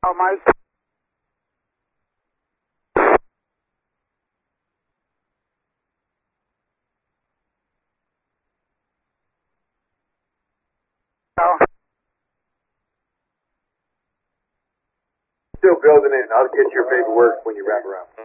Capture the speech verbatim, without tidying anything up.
Oh, my. Oh. Still building it. I'll get your paperwork when you wrap around.